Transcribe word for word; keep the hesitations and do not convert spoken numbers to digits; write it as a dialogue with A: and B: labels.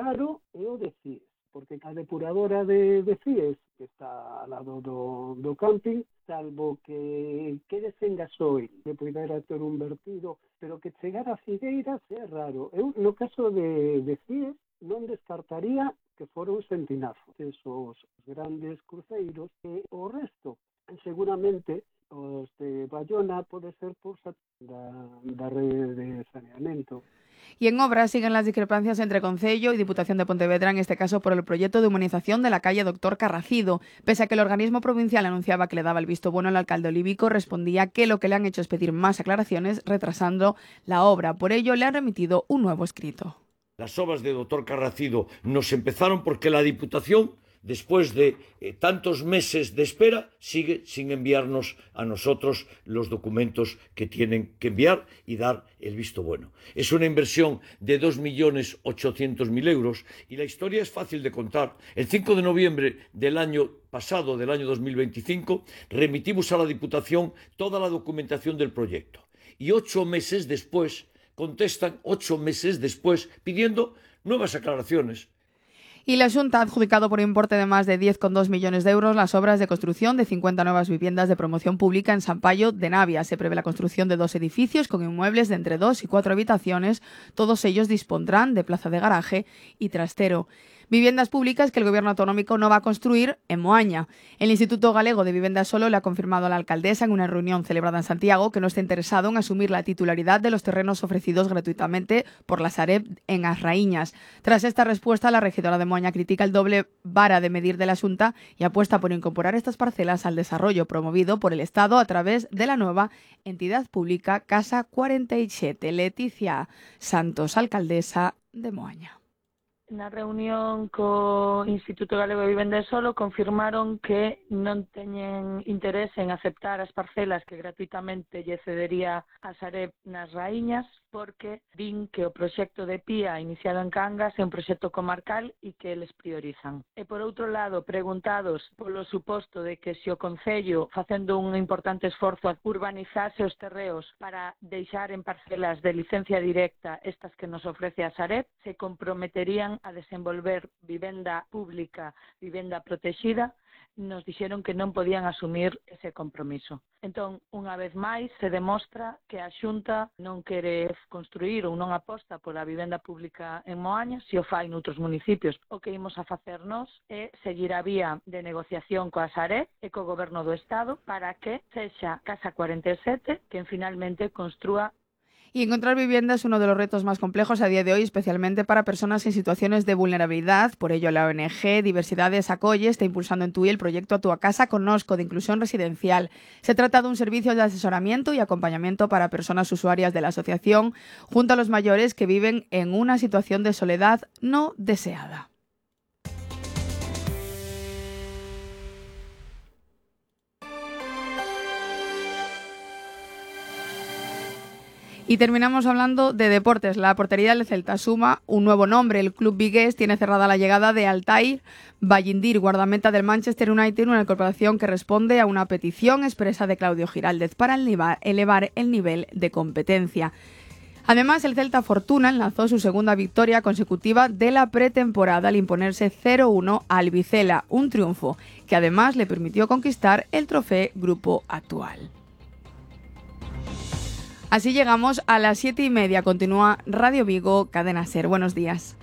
A: raro é o de Cies, porque a depuradora de, de Cies, que está ao lado do, do camping, salvo que quede sen gasoil, que pudera ter un vertido, pero que chegar a Figueiras é raro. Eu, no caso de, de Cies, non descartaría que foron sentinazos, esos grandes cruceiros, e o resto, seguramente, os de Bayona pode ser por da, da rede de saneamento.
B: Y en obras siguen las discrepancias entre Concello y Diputación de Pontevedra, en este caso por el proyecto de humanización de la calle Doctor Carracido. Pese a que el organismo provincial anunciaba que le daba el visto bueno, el alcalde Olívico respondía que lo que le han hecho es pedir más aclaraciones, retrasando la obra. Por ello, le han remitido un nuevo escrito.
C: Las obras de Doctor Carracido nos empezaron porque la Diputación, después de eh, tantos meses de espera, sigue sin enviarnos a nosotros los documentos que tienen que enviar y dar el visto bueno. Es una inversión de dos millones ochocientos mil euros y la historia es fácil de contar. El cinco de noviembre del año pasado, del año dos mil veinticinco, remitimos a la Diputación toda la documentación del proyecto. Y ocho meses después, contestan ocho meses después, pidiendo nuevas aclaraciones.
B: Y la Xunta ha adjudicado por importe de más de diez coma dos millones de euros las obras de construcción de cincuenta nuevas viviendas de promoción pública en San Payo de Navia. Se prevé la construcción de dos edificios con inmuebles de entre dos y cuatro habitaciones. Todos ellos dispondrán de plaza de garaje y trastero. Viviendas públicas que el Gobierno autonómico no va a construir en Moaña. El Instituto Galego de Vivienda Solo le ha confirmado a la alcaldesa en una reunión celebrada en Santiago que no está interesado en asumir la titularidad de los terrenos ofrecidos gratuitamente por la Sareb en As Raíñas. Tras esta respuesta, la regidora de Moaña critica el doble vara de medir de la Xunta y apuesta por incorporar estas parcelas al desarrollo promovido por el Estado a través de la nueva entidad pública Casa cuarenta y siete. Leticia Santos, alcaldesa de Moaña.
D: Na reunión co Instituto Galego de Vivenda Solo confirmaron que non teñen interés en aceptar as parcelas que gratuitamente lle cedería a Sareb nas Raíñas, porque din que o proxecto de Pía iniciado en Cangas é un proxecto comarcal e que eles priorizan. E por outro lado, preguntados polo suposto de que se o Concello, facendo un importante esforzo a urbanizase os terreos para deixar en parcelas de licencia directa estas que nos ofrece a Sareb, se comprometerían a desenvolver vivenda pública, vivenda protexida, nos dixeron que non podían asumir ese compromiso. Entón, unha vez máis, se demostra que a Xunta non quere construir ou non aposta pola vivenda pública en Moaña, se o fai noutros municipios. O que imos a facernos é seguir a vía de negociación coa Sareb e co Goberno do Estado para que sexa Casa cuarenta y siete quen finalmente construa.
B: Y encontrar vivienda es uno de los retos más complejos a día de hoy, especialmente para personas en situaciones de vulnerabilidad. Por ello, la O N G Diversidades Acolle está impulsando en Tui el proyecto A tu Casa Conozco de inclusión residencial. Se trata de un servicio de asesoramiento y acompañamiento para personas usuarias de la asociación, junto a los mayores que viven en una situación de soledad no deseada. Y terminamos hablando de deportes. La portería del Celta suma un nuevo nombre. El club vigués tiene cerrada la llegada de Altair Ballindir, guardameta del Manchester United, una incorporación que responde a una petición expresa de Claudio Giraldez para elevar el nivel de competencia. Además, el Celta Fortuna enlazó su segunda victoria consecutiva de la pretemporada al imponerse cero uno al Bicela, un triunfo que además le permitió conquistar el trofeo grupo actual. Así llegamos a las siete y media. Continúa Radio Vigo, Cadena Ser. Buenos días.